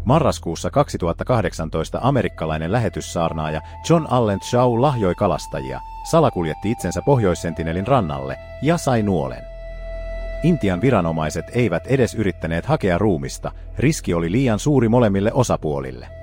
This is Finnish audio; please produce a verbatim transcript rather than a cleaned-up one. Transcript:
Marraskuussa kaksituhattakahdeksantoista amerikkalainen lähetyssaarnaaja John Allen Shaw lahjoi kalastajia, salakuljetti itsensä Pohjoissentinelin rannalle ja sai nuolen. Intian viranomaiset eivät edes yrittäneet hakea ruumista, riski oli liian suuri molemmille osapuolille.